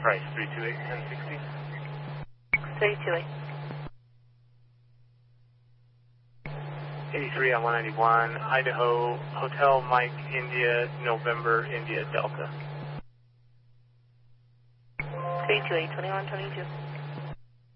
Price 328 1060. 328. 83 on 191, Idaho, Hotel Mike, India, November, India, Delta. 328, 2122.